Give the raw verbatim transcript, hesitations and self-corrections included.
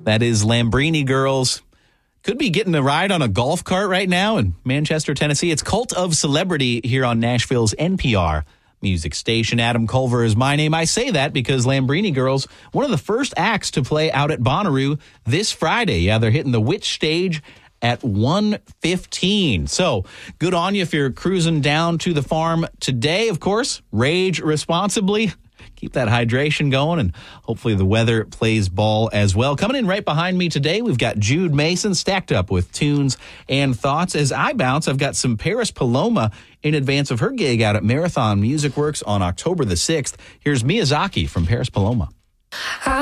That is Lambrini Girls. Could be getting a ride on a golf cart right now in Manchester, Tennessee. It's Cult of Celebrity here on Nashville's N P R music station. Adam Culver is my name. I say that because Lambrini Girls, one of the first acts to play out at Bonnaroo this Friday. Yeah, they're hitting the Witch stage at one fifteen. So good on you if you're cruising down to the farm today. Of course, rage responsibly. Keep that hydration going, and hopefully the weather plays ball as well. Coming in right behind me today, we've got Jude Mason stacked up with tunes and thoughts. As I bounce, I've got some Paris Paloma in advance of her gig out at Marathon Music Works on October the sixth. Here's Miyazaki from Paris Paloma.